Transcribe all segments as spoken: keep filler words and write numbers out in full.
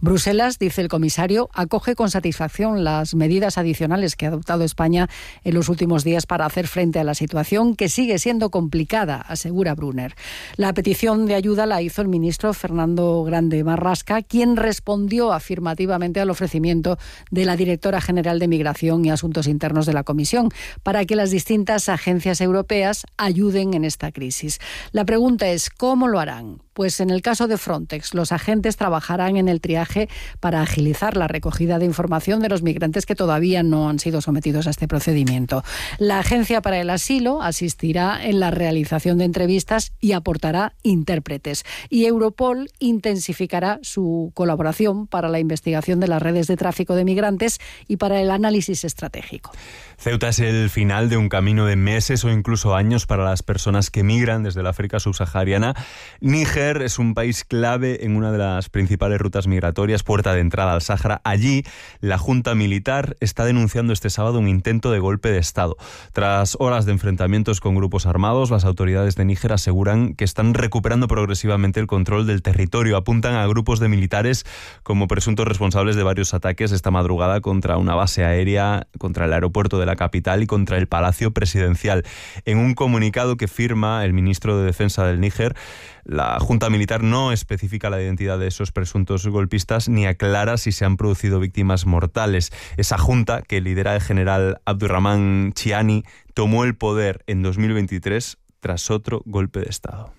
Bruselas, dice el comisario, acoge con satisfacción las medidas adicionales que ha adoptado España en los últimos días para hacer frente a la situación, que sigue siendo complicada, asegura Brunner. La petición de ayuda la hizo el ministro Fernando Grande Marrasca, quien respondió afirmativamente al ofrecimiento de la directora general de Migración y Asuntos Internos de la Comisión para que las distintas agencias europeas ayuden en esta crisis. La pregunta es, ¿cómo lo harán? Pues en el caso de Frontex, los agentes trabajarán en el triaje para agilizar la recogida de información de los migrantes que todavía no han sido sometidos a este procedimiento. La Agencia para el Asilo asistirá en la realización de entrevistas y aportará intérpretes. Y Europol intensificará su colaboración para la investigación de las redes de tráfico de migrantes y para el análisis estratégico. Ceuta es el final de un camino de meses o incluso años para las personas que migran desde el África subsahariana. Níger es un país clave en una de las principales rutas migratorias, puerta de entrada al Sáhara. Allí, la Junta Militar está denunciando este sábado un intento de golpe de Estado. Tras horas de enfrentamientos con grupos armados, las autoridades de Níger aseguran que están recuperando progresivamente el control del territorio. Apuntan a grupos de militares como presuntos responsables de varios ataques esta madrugada contra una base aérea, contra el aeropuerto de la capital y contra el Palacio Presidencial. En un comunicado que firma el ministro de Defensa del Níger, la Junta Militar no especifica la identidad de esos presuntos golpistas ni aclara si se han producido víctimas mortales. Esa junta, que lidera el general Abdurrahman Chiani, tomó el poder en dos mil veintitrés tras otro golpe de Estado.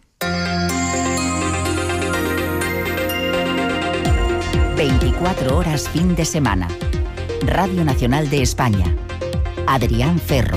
veinticuatro horas fin de semana. Radio Nacional de España. Adrián Ferro.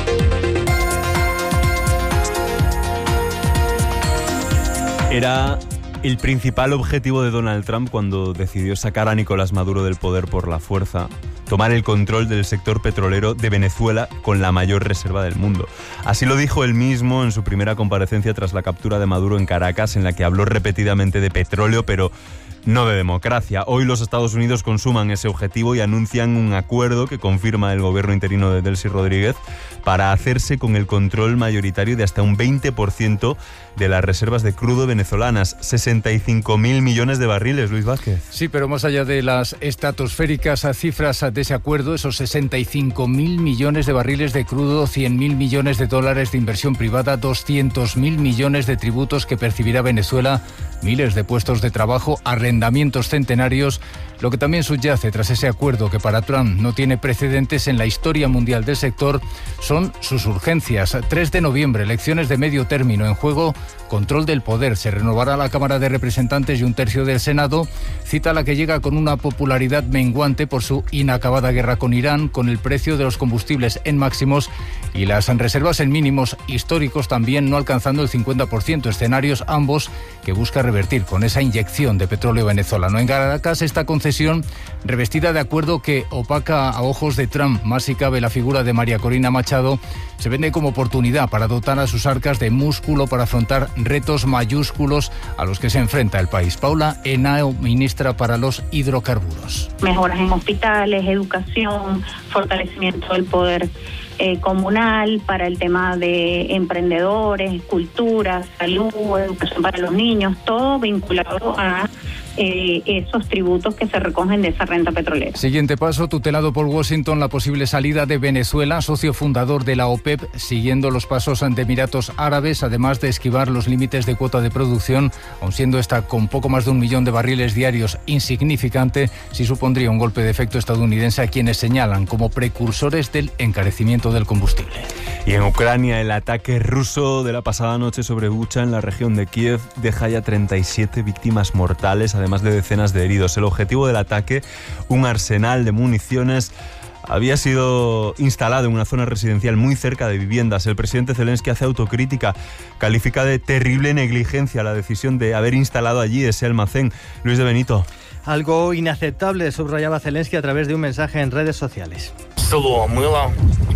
Era el principal objetivo de Donald Trump cuando decidió sacar a Nicolás Maduro del poder por la fuerza, tomar el control del sector petrolero de Venezuela con la mayor reserva del mundo. Así lo dijo él mismo en su primera comparecencia tras la captura de Maduro en Caracas, en la que habló repetidamente de petróleo, pero no de democracia. Hoy los Estados Unidos consuman ese objetivo y anuncian un acuerdo que confirma el gobierno interino de Delcy Rodríguez para hacerse con el control mayoritario de hasta un veinte por ciento de las reservas de crudo venezolanas, sesenta y cinco mil millones de barriles, Luis Vázquez. Sí, pero más allá de las estratosféricas cifras de ese acuerdo, esos sesenta y cinco mil millones de barriles de crudo, cien mil millones de dólares de inversión privada, doscientos mil millones de tributos que percibirá Venezuela, miles de puestos de trabajo, arrendamientos centenarios. Lo que también subyace tras ese acuerdo, que para Trump no tiene precedentes en la historia mundial del sector, son sus urgencias. tres de noviembre, elecciones de medio término en juego, control del poder. Se renovará la Cámara de Representantes y un tercio del Senado, cita a la que llega con una popularidad menguante por su inacabada guerra con Irán, con el precio de los combustibles en máximos y las reservas en mínimos históricos también no alcanzando el cincuenta por ciento, escenarios ambos que busca revertir con esa inyección de petróleo venezolano. En Caracas, esta concesión revestida de acuerdo que opaca a ojos de Trump, más si cabe la figura de María Corina Machado, se vende como oportunidad para dotar a sus arcas de músculo para afrontar retos mayúsculos a los que se enfrenta el país. Paula Henao, ministra para los hidrocarburos. Mejoras en hospitales, educación, fortalecimiento del poder eh, comunal, para el tema de emprendedores, cultura, salud, educación para los niños, todo vinculado a Eh, esos tributos que se recogen de esa renta petrolera. Siguiente paso, tutelado por Washington, la posible salida de Venezuela, socio fundador de la OPEP, siguiendo los pasos ante Emiratos Árabes, además de esquivar los límites de cuota de producción, aun siendo esta con poco más de un millón de barriles diarios insignificante, sí supondría un golpe de efecto estadounidense a quienes señalan como precursores del encarecimiento del combustible. Y en Ucrania, el ataque ruso de la pasada noche sobre Bucha, en la región de Kiev, deja ya treinta y siete víctimas mortales, además más de decenas de heridos. El objetivo del ataque, un arsenal de municiones, había sido instalado en una zona residencial muy cerca de viviendas. El presidente Zelensky hace autocrítica, califica de terrible negligencia la decisión de haber instalado allí ese almacén. Luis de Benito. Algo inaceptable, subrayaba Zelensky a través de un mensaje en redes sociales.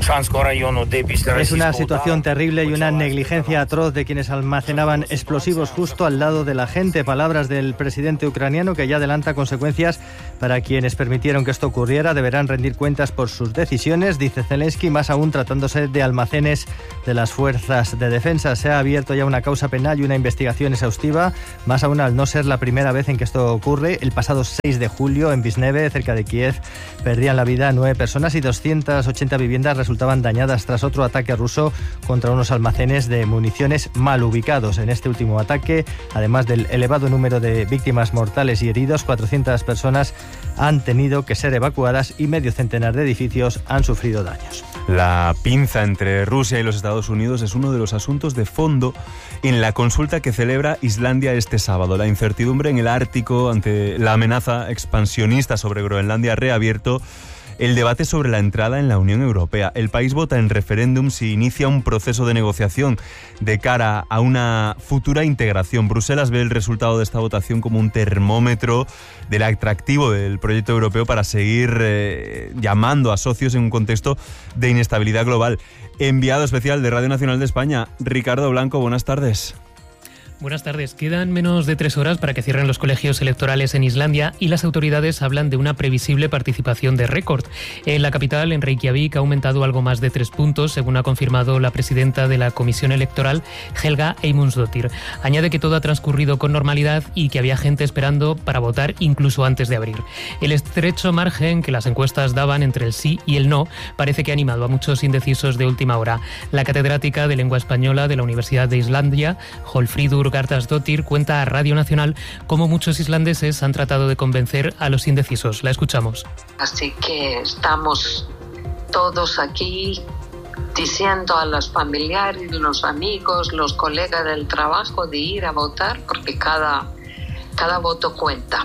Es una situación terrible y una negligencia atroz de quienes almacenaban explosivos justo al lado de la gente. Palabras del presidente ucraniano, que ya adelanta consecuencias para quienes permitieron que esto ocurriera. Deberán rendir cuentas por sus decisiones, dice Zelensky, más aún tratándose de almacenes de las fuerzas de defensa. Se ha abierto ya una causa penal y una investigación exhaustiva, más aún al no ser la primera vez en que esto ocurre. El pasado seis de julio, en Visneve, cerca de Kiev, perdían la vida nueve personas y doscientas ochenta viviendas resultaban dañadas tras otro ataque ruso contra unos almacenes de municiones mal ubicados. En este último ataque, además del elevado número de víctimas mortales y heridos, cuatrocientas personas han tenido que ser evacuadas y medio centenar de edificios han sufrido daños. La pinza entre Rusia y los Estados Unidos es uno de los asuntos de fondo en la consulta que celebra Islandia este sábado. La incertidumbre en el Ártico ante la amenaza expansionista sobre Groenlandia ha reabierto el debate sobre la entrada en la Unión Europea. El país vota en referéndum si inicia un proceso de negociación de cara a una futura integración. Bruselas ve el resultado de esta votación como un termómetro del atractivo del proyecto europeo para seguir eh, llamando a socios en un contexto de inestabilidad global. Enviado especial de Radio Nacional de España, Ricardo Blanco, buenas tardes. Buenas tardes. Quedan menos de tres horas para que cierren los colegios electorales en Islandia y las autoridades hablan de una previsible participación de récord. En la capital, en Reykjavik, ha aumentado algo más de tres puntos, según ha confirmado la presidenta de la Comisión Electoral, Helga Eymundsdóttir. Añade que todo ha transcurrido con normalidad y que había gente esperando para votar incluso antes de abrir. El estrecho margen que las encuestas daban entre el sí y el no parece que ha animado a muchos indecisos de última hora. La catedrática de Lengua Española de la Universidad de Islandia, Hallfríður Garðarsdóttir, cuenta a Radio Nacional cómo muchos islandeses han tratado de convencer a los indecisos. La escuchamos. Así que estamos todos aquí diciendo a los familiares, los amigos, los colegas del trabajo de ir a votar porque cada, cada voto cuenta.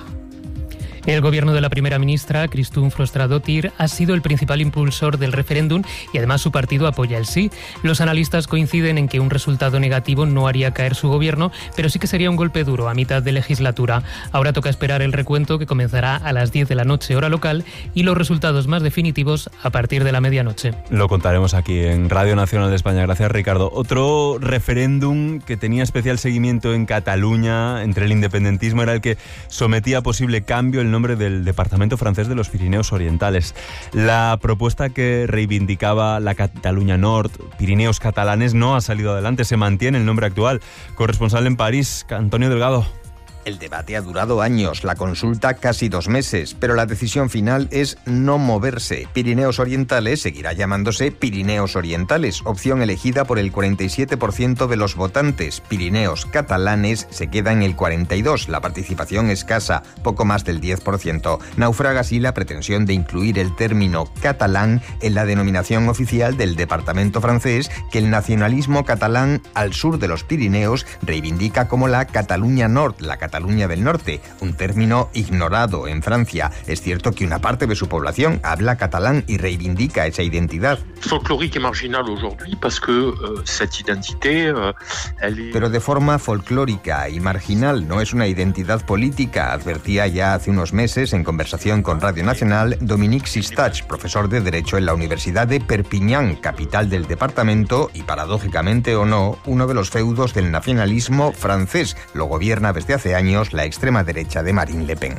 El gobierno de la primera ministra, Kristrún Frostadóttir, ha sido el principal impulsor del referéndum y además su partido apoya el sí. Los analistas coinciden en que un resultado negativo no haría caer su gobierno, pero sí que sería un golpe duro a mitad de legislatura. Ahora toca esperar el recuento, que comenzará a las diez de la noche hora local, y los resultados más definitivos a partir de la medianoche. Lo contaremos aquí en Radio Nacional de España. Gracias, Ricardo. Otro referéndum que tenía especial seguimiento en Cataluña entre el independentismo era el que sometía a posible cambio el nombre del departamento francés de los Pirineos Orientales. La propuesta que reivindicaba la Cataluña Nord, Pirineos catalanes, no ha salido adelante. Se mantiene el nombre actual. Corresponsal en París, Antonio Delgado. El debate ha durado años, la consulta casi dos meses, pero la decisión final es no moverse. Pirineos Orientales seguirá llamándose Pirineos Orientales, opción elegida por el cuarenta y siete por ciento de los votantes. Pirineos Catalanes se queda en el cuarenta y dos por ciento, la participación escasa, poco más del diez por ciento. Naufraga así la pretensión de incluir el término catalán en la denominación oficial del departamento francés, que el nacionalismo catalán al sur de los Pirineos reivindica como la Cataluña Nord, la Cataluña Cataluña del Norte, un término ignorado en Francia. Es cierto que una parte de su población habla catalán y reivindica esa identidad. Folklorique et marginal aujourd'hui parce que euh, cette identité euh, elle est... Pero de forma folclórica y marginal, no es una identidad política, advertía ya hace unos meses en conversación con Radio Nacional Dominique Sistach, profesor de Derecho en la Universidad de Perpiñán, capital del departamento y, paradójicamente o no, uno de los feudos del nacionalismo francés. Lo gobierna desde hace años la extrema derecha de Marine Le Pen.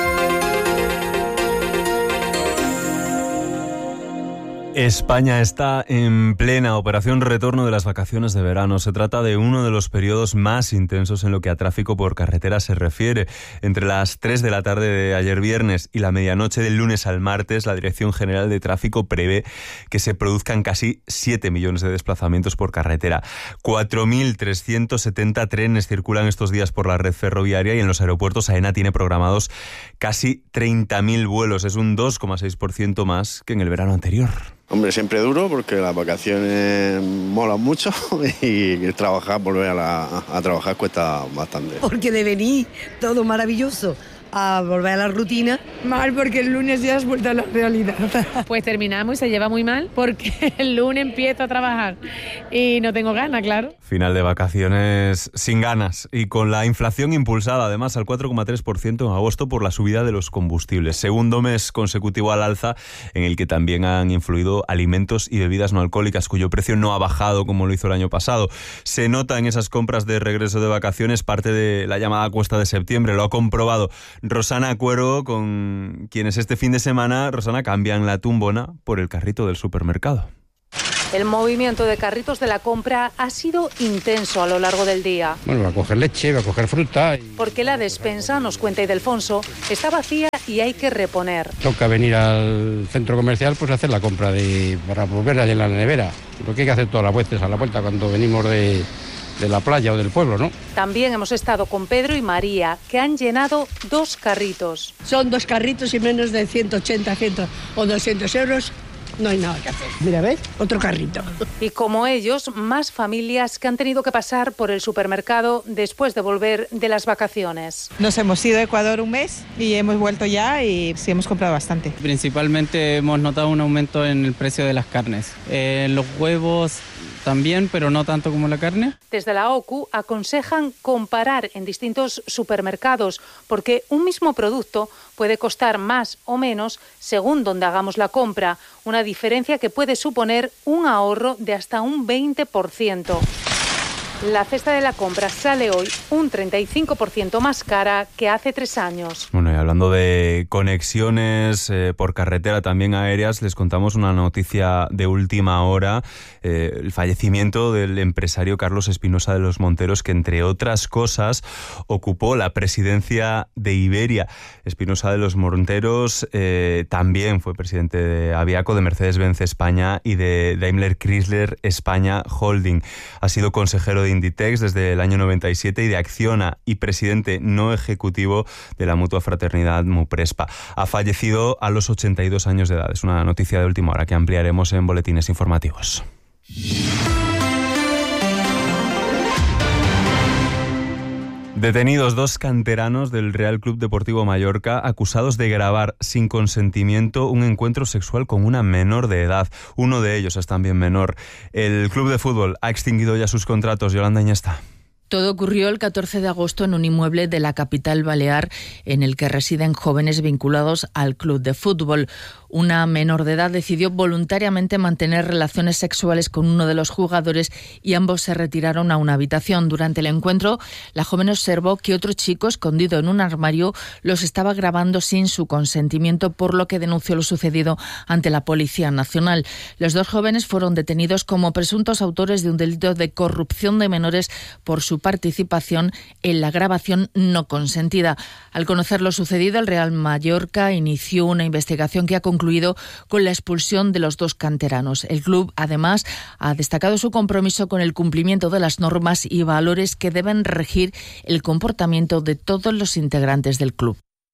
España está en plena operación retorno de las vacaciones de verano. Se trata de uno de los periodos más intensos en lo que a tráfico por carretera se refiere. Entre las tres de la tarde de ayer viernes y la medianoche del lunes al martes, la Dirección General de Tráfico prevé que se produzcan casi siete millones de desplazamientos por carretera. cuatro mil trescientos setenta trenes circulan estos días por la red ferroviaria y en los aeropuertos AENA tiene programados casi treinta mil vuelos. Es un dos coma seis por ciento más que en el verano anterior. Hombre, siempre duro porque las vacaciones molan mucho y trabajar, volver a, la, a trabajar cuesta bastante. Porque de venir todo maravilloso, a volver a la rutina. Mal, porque el lunes ya has vuelto a la realidad. Pues terminamos y se lleva muy mal porque el lunes empiezo a trabajar y no tengo ganas, claro. Final de vacaciones sin ganas y con la inflación impulsada además al cuatro coma tres por ciento en agosto por la subida de los combustibles. Segundo mes consecutivo al alza en el que también han influido alimentos y bebidas no alcohólicas cuyo precio no ha bajado como lo hizo el año pasado. Se nota en esas compras de regreso de vacaciones parte de la llamada cuesta de septiembre. Lo ha comprobado Rosana Cuero, con quienes este fin de semana, Rosana, cambian la tumbona por el carrito del supermercado. El movimiento de carritos de la compra ha sido intenso a lo largo del día. Bueno, va a coger leche, va a coger fruta. Y... Porque la despensa, nos cuenta Ildefonso, está vacía y hay que reponer. Toca venir al centro comercial pues a hacer la compra de para volver allá en la nevera. Lo que hay que hacer todas las veces a la vuelta cuando venimos de, de la playa o del pueblo, ¿no? También hemos estado con Pedro y María, que han llenado dos carritos. Son dos carritos y menos de ciento ochenta, cien o doscientos euros. No hay nada que hacer. Mira, ¿ves? Otro carrito. Y como ellos, más familias que han tenido que pasar por el supermercado después de volver de las vacaciones. Nos hemos ido a Ecuador un mes y hemos vuelto ya y sí hemos comprado bastante. Principalmente hemos notado un aumento en el precio de las carnes. Eh, los huevos también, pero no tanto como la carne. Desde la O C U aconsejan comparar en distintos supermercados porque un mismo producto puede costar más o menos según donde hagamos la compra, una diferencia que puede suponer un ahorro de hasta un veinte por ciento. La cesta de la compra sale hoy un treinta y cinco por ciento más cara que hace tres años. Bueno, y hablando de conexiones eh, por carretera, también aéreas, les contamos una noticia de última hora. Eh, el fallecimiento del empresario Carlos Espinosa de los Monteros, que entre otras cosas ocupó la presidencia de Iberia. Espinosa de los Monteros eh, también fue presidente de Aviaco, de Mercedes-Benz España y de Daimler Chrysler España Holding. Ha sido consejero de Inditex desde el año noventa y siete y de Acciona y presidente no ejecutivo de la mutua fraternidad Muprespa. Ha fallecido a los ochenta y dos años de edad. Es una noticia de última hora que ampliaremos en boletines informativos. Detenidos dos canteranos del Real Club Deportivo Mallorca acusados de grabar sin consentimiento un encuentro sexual con una menor de edad. Uno de ellos es también menor. El club de fútbol ha extinguido ya sus contratos. Yolanda Iniesta. Todo ocurrió el catorce de agosto en un inmueble de la capital balear en el que residen jóvenes vinculados al club de fútbol. Una menor de edad decidió voluntariamente mantener relaciones sexuales con uno de los jugadores y ambos se retiraron a una habitación. Durante el encuentro, la joven observó que otro chico, escondido en un armario, los estaba grabando sin su consentimiento, por lo que denunció lo sucedido ante la Policía Nacional. Los dos jóvenes fueron detenidos como presuntos autores de un delito de corrupción de menores por su participación en la grabación no consentida. Al conocer lo sucedido, el Real Mallorca inició una investigación que ha concluido con la expulsión de los dos canteranos. El club, además, ha destacado su compromiso con el cumplimiento de las normas y valores que deben regir el comportamiento de todos los integrantes del club.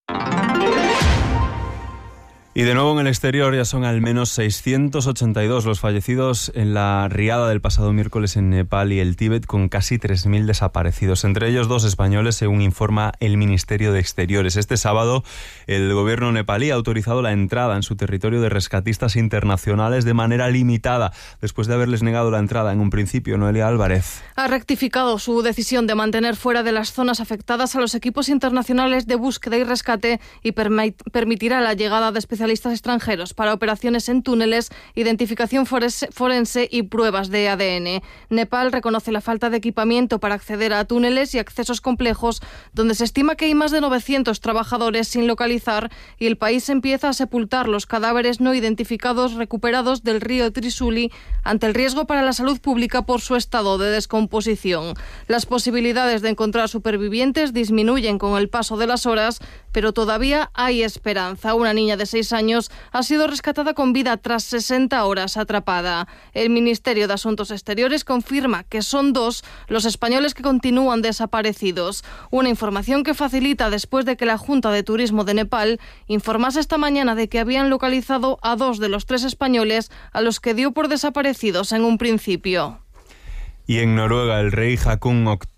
Y de nuevo en el exterior ya son al menos seiscientos ochenta y dos los fallecidos en la riada del pasado miércoles en Nepal y el Tíbet, con casi tres mil desaparecidos, entre ellos dos españoles, según informa el Ministerio de Exteriores. Este sábado el gobierno nepalí ha autorizado la entrada en su territorio de rescatistas internacionales de manera limitada, después de haberles negado la entrada en un principio. Noelia Álvarez. Ha rectificado su decisión de mantener fuera de las zonas afectadas a los equipos internacionales de búsqueda y rescate y permit- permitirá la llegada de especialistas extranjeros para operaciones en túneles, identificación forense y pruebas de A D N. Nepal reconoce la falta de equipamiento para acceder a túneles y accesos complejos, donde se estima que hay más de novecientos trabajadores sin localizar, y el país empieza a sepultar los cadáveres no identificados recuperados del río Trisuli ante el riesgo para la salud pública por su estado de descomposición. Las posibilidades de encontrar supervivientes disminuyen con el paso de las horas, pero todavía hay esperanza. Una niña de seis años ha sido rescatada con vida tras sesenta horas atrapada. El Ministerio de Asuntos Exteriores confirma que son dos los españoles que continúan desaparecidos. Una información que facilita después de que la Junta de Turismo de Nepal informase esta mañana de que habían localizado a dos de los tres españoles a los que dio por desaparecidos en un principio. Y en Noruega, el rey Haakon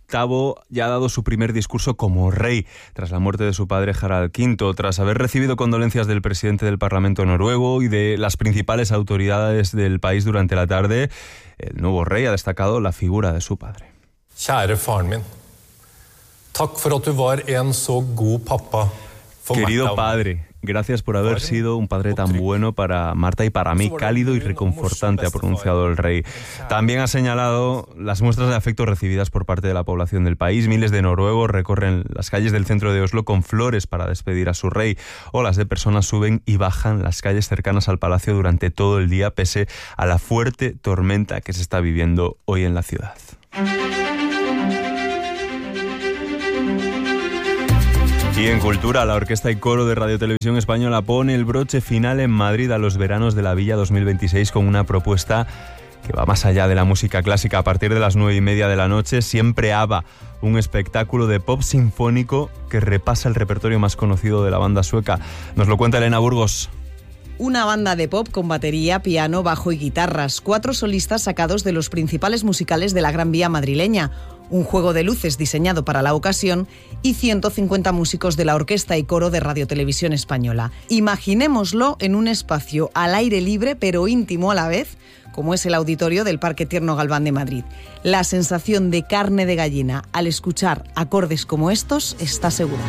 octavo ya ha dado su primer discurso como rey tras la muerte de su padre Harald quinto, tras haber recibido condolencias del presidente del Parlamento noruego y de las principales autoridades del país durante la tarde. El nuevo rey ha destacado la figura de su padre. Kjære faren min, takk for at du var en så god pappa. Querido padre, gracias por haber sido un padre tan bueno para Marta y para mí, cálido y reconfortante, ha pronunciado el rey. También ha señalado las muestras de afecto recibidas por parte de la población del país. Miles de noruegos recorren las calles del centro de Oslo con flores para despedir a su rey. Olas de personas suben y bajan las calles cercanas al palacio durante todo el día, pese a la fuerte tormenta que se está viviendo hoy en la ciudad. Y en cultura, la Orquesta y Coro de Radio Televisión Española pone el broche final en Madrid a los veranos de la Villa dos mil veintiséis con una propuesta que va más allá de la música clásica. A partir de las nueve y media de la noche, Siempre ABBA, un espectáculo de pop sinfónico que repasa el repertorio más conocido de la banda sueca. Nos lo cuenta Elena Burgos. Una banda de pop con batería, piano, bajo y guitarras. Cuatro solistas sacados de los principales musicales de la Gran Vía madrileña. Un juego de luces diseñado para la ocasión y ciento cincuenta músicos de la Orquesta y Coro de Radio Televisión Española. Imaginémoslo en un espacio al aire libre pero íntimo a la vez, como es el auditorio del Parque Tierno Galván de Madrid. La sensación de carne de gallina al escuchar acordes como estos está segura.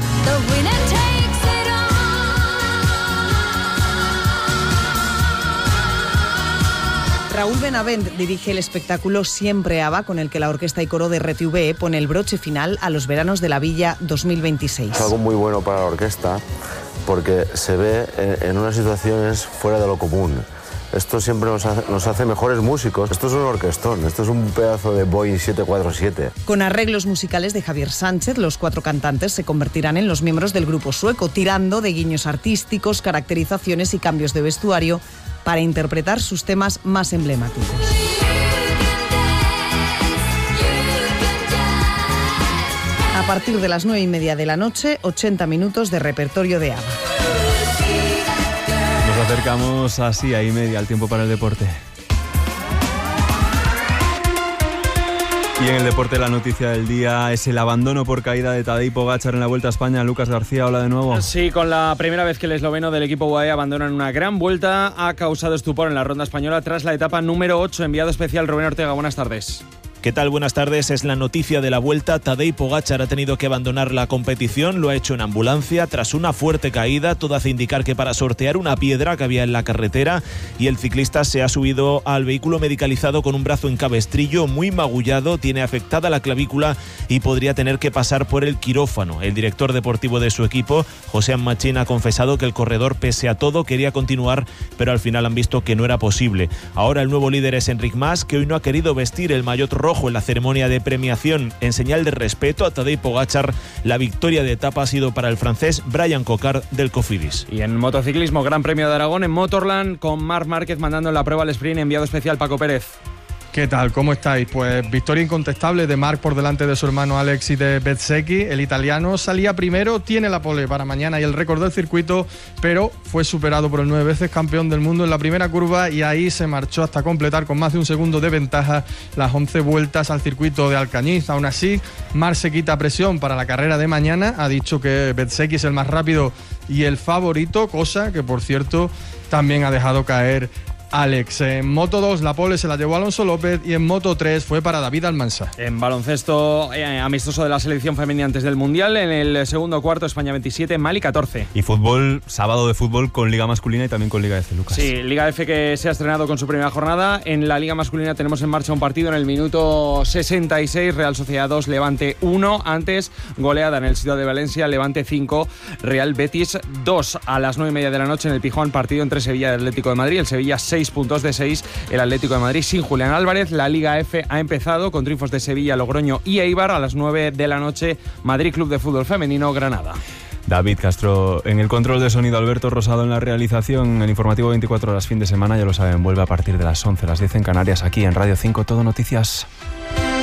Raúl Benavent dirige el espectáculo Siempre ABBA, con el que la Orquesta y Coro de R T V E pone el broche final a los veranos de la Villa dos mil veintiséis. Es algo muy bueno para la orquesta porque se ve en unas situaciones fuera de lo común. Esto siempre nos hace, nos hace mejores músicos. Esto es un orquestón, esto es un pedazo de Boeing siete cuatro siete. Con arreglos musicales de Javier Sánchez, los cuatro cantantes se convertirán en los miembros del grupo sueco, tirando de guiños artísticos, caracterizaciones y cambios de vestuario para interpretar sus temas más emblemáticos. A partir de las nueve y media de la noche, ochenta minutos de repertorio de ABBA. Nos acercamos así a y media al tiempo para el deporte. Y en el deporte la noticia del día es el abandono por caída de Tadej Pogačar en la Vuelta a España. Lucas García, hola de nuevo. Sí, con la primera vez que el esloveno del equipo U A E abandona en una gran vuelta, ha causado estupor en la ronda española tras la etapa número ocho. Enviado especial Rubén Ortega, buenas tardes. ¿Qué tal? Buenas tardes. Es la noticia de la Vuelta. Tadej Pogačar ha tenido que abandonar la competición. Lo ha hecho en ambulancia tras una fuerte caída. Todo hace indicar que para sortear una piedra que había en la carretera, y el ciclista se ha subido al vehículo medicalizado con un brazo en cabestrillo muy magullado. Tiene afectada la clavícula y podría tener que pasar por el quirófano. El director deportivo de su equipo, José Machín, ha confesado que el corredor, pese a todo, quería continuar, pero al final han visto que no era posible. Ahora el nuevo líder es Enric Mas, que hoy no ha querido vestir el maillot rojo en la ceremonia de premiación. En señal de respeto a Tadej Pogačar, la victoria de etapa ha sido para el francés Brian Cocard del Cofidis. Y en motociclismo, Gran Premio de Aragón en Motorland, con Marc Márquez mandando en la prueba al sprint. Enviado especial Paco Pérez. ¿Qué tal? ¿Cómo estáis? Pues victoria incontestable de Marc por delante de su hermano Alex y de Bezzecchi. El italiano salía primero, tiene la pole para mañana y el récord del circuito, pero fue superado por el nueve veces campeón del mundo en la primera curva y ahí se marchó hasta completar con más de un segundo de ventaja las once vueltas al circuito de Alcañiz. Aún así, Marc se quita presión para la carrera de mañana. Ha dicho que Bezzecchi es el más rápido y el favorito, cosa que, por cierto, también ha dejado caer Alex. En Moto dos la pole se la llevó Alonso López y en Moto tres fue para David Almansa. En baloncesto eh, amistoso de la selección femenina antes del Mundial, en el segundo cuarto España veintisiete, Mali catorce. Y fútbol, sábado de fútbol con Liga Masculina y también con Liga F, Lucas. Sí, Liga F que se ha estrenado con su primera jornada. En la Liga Masculina tenemos en marcha un partido en el minuto sesenta y seis, Real Sociedad dos, Levante uno. Antes, goleada en el Ciudad de Valencia, Levante cinco, Real Betis dos. A las nueve y media de la noche en el Pijón, partido entre Sevilla y Atlético de Madrid. El Sevilla seis puntos de seis, el Atlético de Madrid sin Julián Álvarez. La Liga F ha empezado con triunfos de Sevilla, Logroño y Eibar. A las nueve de la noche, Madrid Club de Fútbol Femenino, Granada. David Castro en el control de sonido, Alberto Rosado en la realización. El informativo veinticuatro horas fin de semana, ya lo saben, vuelve a partir de las once, las diez en Canarias, aquí en Radio cinco Todo Noticias.